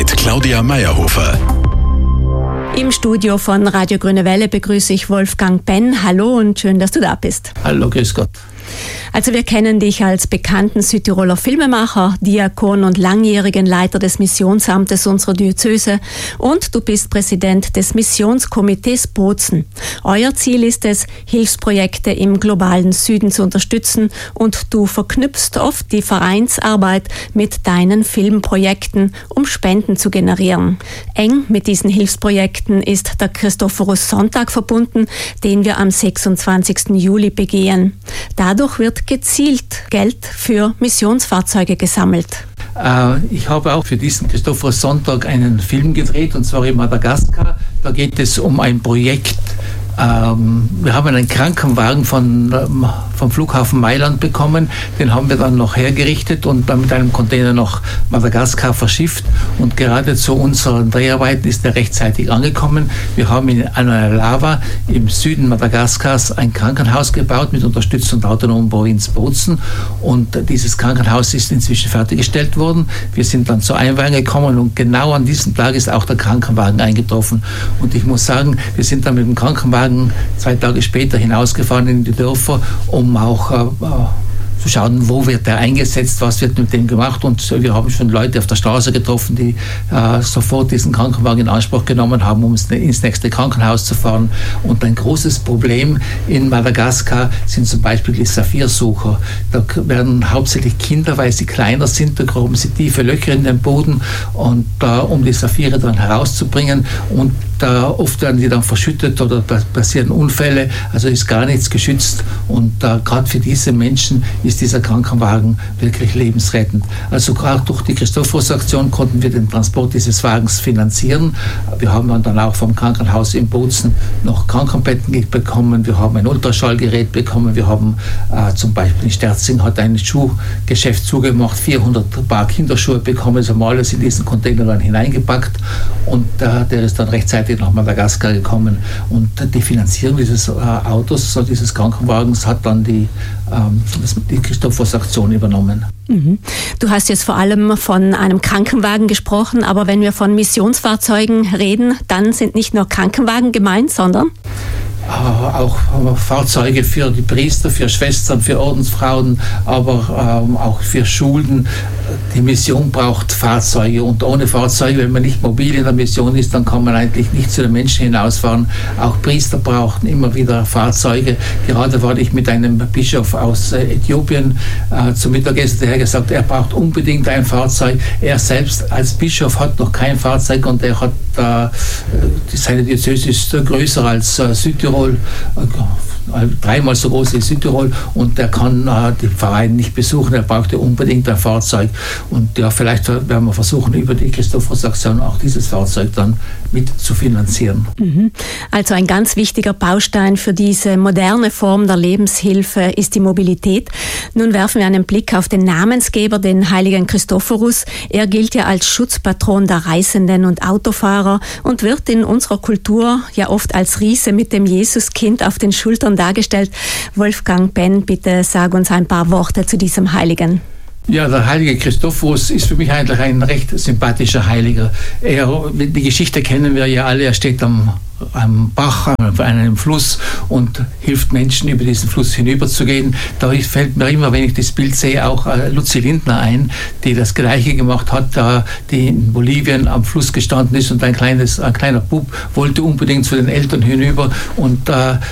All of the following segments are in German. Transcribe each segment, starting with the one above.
mit Claudia Meyerhofer. Im Studio von Radio Grüne Welle begrüße ich Wolfgang Benn. Hallo und schön, dass du da bist. Hallo, grüß Gott. Also wir kennen dich als bekannten Südtiroler Filmemacher, Diakon und langjährigen Leiter des Missionsamtes unserer Diözese und du bist Präsident des Missionskomitees Bozen. Euer Ziel ist es, Hilfsprojekte im globalen Süden zu unterstützen und du verknüpfst oft die Vereinsarbeit mit deinen Filmprojekten, um Spenden zu generieren. Eng mit diesen Hilfsprojekten ist der Christophorus-Sonntag verbunden, den wir am 26. Juli begehen. Dadurch wird gezielt Geld für Missionsfahrzeuge gesammelt. Ich habe auch für diesen Christophorus-Sonntag einen Film gedreht, und zwar in Madagaskar. Da geht es um ein Projekt. Wir haben einen Krankenwagen vom Flughafen Mailand bekommen. Den haben wir dann noch hergerichtet und dann mit einem Container nach Madagaskar verschifft. Und gerade zu unseren Dreharbeiten ist er rechtzeitig angekommen. Wir haben in Analava im Süden Madagaskars ein Krankenhaus gebaut mit Unterstützung der autonomen Provinz Bozen. Und dieses Krankenhaus ist inzwischen fertiggestellt worden. Wir sind dann zur Einweihung gekommen und genau an diesem Tag ist auch der Krankenwagen eingetroffen. Und ich muss sagen, wir sind dann mit dem Krankenwagen 2 Tage später hinausgefahren in die Dörfer, um auch zu schauen, wo wird der eingesetzt, was wird mit dem gemacht. Und wir haben schon Leute auf der Straße getroffen, die sofort diesen Krankenwagen in Anspruch genommen haben, um ins nächste Krankenhaus zu fahren. Und ein großes Problem in Madagaskar sind zum Beispiel die Saphirsucher. Da werden hauptsächlich Kinder, weil sie kleiner sind, da graben sie tiefe Löcher in den Boden, und um die Saphire dann herauszubringen. Und oft werden die dann verschüttet oder passieren Unfälle, also ist gar nichts geschützt. Und gerade für diese Menschen ist dieser Krankenwagen wirklich lebensrettend. Also gerade durch die Christophorus-Aktion konnten wir den Transport dieses Wagens finanzieren. Wir haben dann auch vom Krankenhaus in Bozen noch Krankenbetten bekommen, wir haben ein Ultraschallgerät bekommen, wir haben zum Beispiel in Sterzing hat ein Schuhgeschäft zugemacht, 400 Paar Kinderschuhe bekommen, also mal alles in diesen Container dann hineingepackt, und der ist dann rechtzeitig nach Madagaskar gekommen. Und die Finanzierung dieses Autos, dieses Krankenwagens, hat dann die Christophorus-Aktion übernommen. Mhm. Du hast jetzt vor allem von einem Krankenwagen gesprochen, aber wenn wir von Missionsfahrzeugen reden, dann sind nicht nur Krankenwagen gemeint, sondern auch Fahrzeuge für die Priester, für Schwestern, für Ordensfrauen, aber auch für Schulen. Die Mission braucht Fahrzeuge, und ohne Fahrzeuge, wenn man nicht mobil in der Mission ist, dann kann man eigentlich nicht zu den Menschen hinausfahren. Auch Priester brauchen immer wieder Fahrzeuge. Gerade war ich mit einem Bischof aus Äthiopien zum Mittagessen, der hat gesagt, er braucht unbedingt ein Fahrzeug. Er selbst als Bischof hat noch kein Fahrzeug, und er hat seine Diözese ist größer als Südtirol, 3-mal so groß wie Südtirol, und der kann die Vereine nicht besuchen, er brauchte unbedingt ein Fahrzeug. Und ja, vielleicht werden wir versuchen, über die Christophorus-Aktion auch dieses Fahrzeug dann mit zu finanzieren. Also ein ganz wichtiger Baustein für diese moderne Form der Lebenshilfe ist die Mobilität. Nun werfen wir einen Blick auf den Namensgeber, den heiligen Christophorus. Er gilt ja als Schutzpatron der Reisenden und Autofahrer und wird in unserer Kultur ja oft als Riese mit dem Jesuskind auf den Schultern dargestellt. Wolfgang Benn, bitte sag uns ein paar Worte zu diesem Heiligen. Ja, der heilige Christophorus ist für mich eigentlich ein recht sympathischer Heiliger. Die Geschichte kennen wir ja alle. Er steht am Bach, an einem Fluss, und hilft Menschen, über diesen Fluss hinüberzugehen. Da fällt mir immer, wenn ich das Bild sehe, auch Luzi Lindner ein, die das Gleiche gemacht hat, die in Bolivien am Fluss gestanden ist, und ein kleiner Bub wollte unbedingt zu den Eltern hinüber, und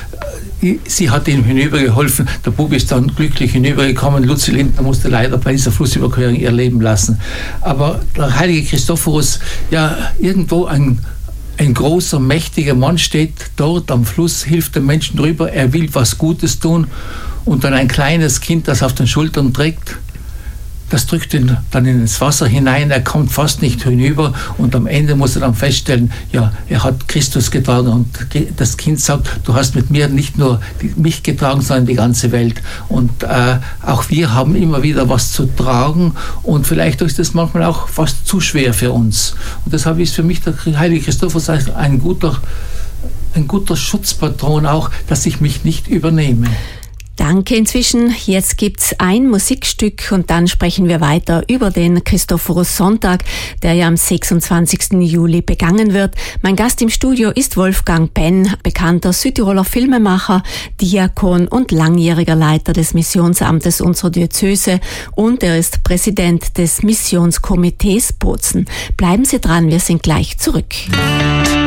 sie hat ihm hinübergeholfen. Der Bub ist dann glücklich hinübergekommen. Luzi Lindner musste leider bei dieser Flussüberquerung ihr Leben lassen. Aber der heilige Christophorus, ja, irgendwo ein großer, mächtiger Mann steht dort am Fluss, hilft den Menschen drüber, er will was Gutes tun, und dann ein kleines Kind, das auf den Schultern trägt, das drückt ihn dann ins Wasser hinein, er kommt fast nicht hinüber, und am Ende muss er dann feststellen, ja, er hat Christus getragen, und das Kind sagt, du hast mit mir nicht nur mich getragen, sondern die ganze Welt. Und auch wir haben immer wieder was zu tragen, und vielleicht ist das manchmal auch fast zu schwer für uns. Und deshalb ist für mich der heilige Christophorus ein guter Schutzpatron auch, dass ich mich nicht übernehme. Danke inzwischen. Jetzt gibt's ein Musikstück und dann sprechen wir weiter über den Christophorus-Sonntag, der ja am 26. Juli begangen wird. Mein Gast im Studio ist Wolfgang Penn, bekannter Südtiroler Filmemacher, Diakon und langjähriger Leiter des Missionsamtes unserer Diözese und er ist Präsident des Missionskomitees Bozen. Bleiben Sie dran, wir sind gleich zurück.